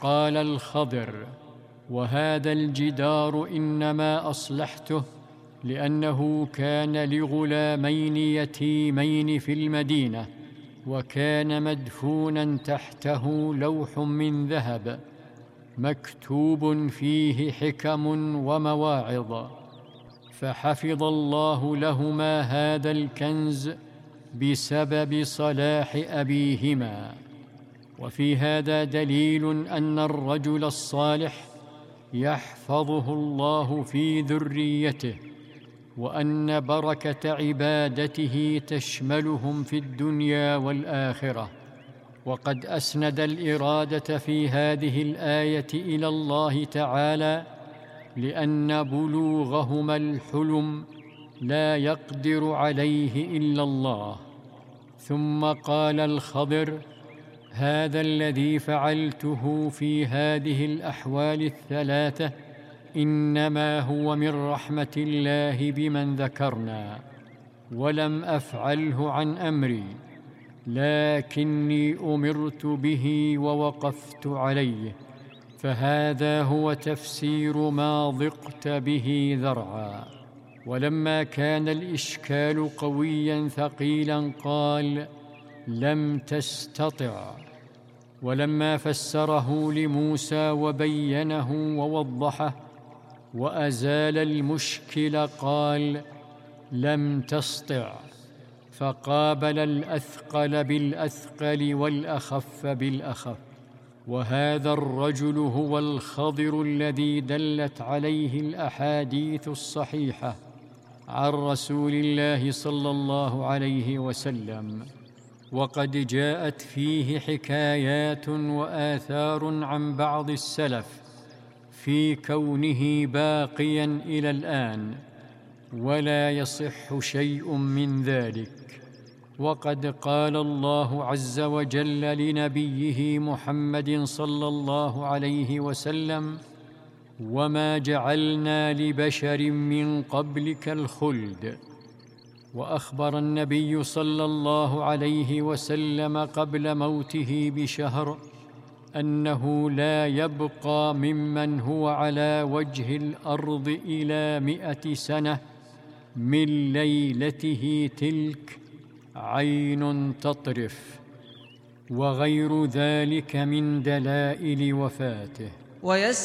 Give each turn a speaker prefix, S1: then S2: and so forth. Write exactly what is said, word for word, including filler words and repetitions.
S1: قال الخضر: وهذا الجدار إنما أصلحته لأنه كان لغلامين يتيمين في المدينة، وكان مدفونا تحته لوح من ذهب مكتوب فيه حكم ومواعظ، فحفظ الله لهما هذا الكنز بسبب صلاح أبيهما. وفي هذا دليل أن الرجل الصالح يحفظه الله في ذريته، وأن بركة عبادته تشملهم في الدنيا والآخرة. وقد أسند الإرادة في هذه الآية إلى الله تعالى، لأن بلوغهما الحلم لا يقدر عليه إلا الله. ثم قال الخضر: هذا الذي فعلته في هذه الأحوال الثلاثة إنما هو من رحمة الله بمن ذكرنا، ولم أفعله عن أمري، لكني أمرت به ووقفت عليه، فهذا هو تفسير ما ضقت به ذرعا. ولما كان الإشكال قويا ثقيلا قال: لم تستطع. ولما فسره لموسى وبينه ووضحه وأزال المشكل قال: لم تسطع. فقابل الأثقل بالأثقل والأخف بالأخف. وهذا الرجل هو الخضر الذي دلت عليه الأحاديث الصحيحة عن رسول الله صلى الله عليه وسلم، وقد جاءت فيه حكايات وآثار عن بعض السلف في كونه باقياً إلى الآن، ولا يصح شيء من ذلك. وقد قال الله عز وجل لنبيه محمد صلى الله عليه وسلم: وما جعلنا لبشر من قبلك الخلد. وأخبر النبي صلى الله عليه وسلم قبل موته بشهر أنه لا يبقى ممن هو على وجه الأرض إلى مئة سنة من ليلته تلك عين تطرف، وغير ذلك من دلائل وفاته.